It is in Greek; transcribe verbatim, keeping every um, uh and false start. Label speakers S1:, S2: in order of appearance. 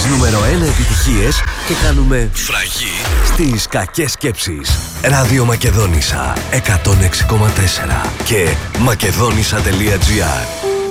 S1: τις νούμερο ένα επιτυχίες και κάνουμε φραγή στις κακές σκέψεις. Ράδιο Μακεδόνισσα εκατόν έξι κόμμα τέσσερα και μακεδόνισσα τελεία τζι άρ.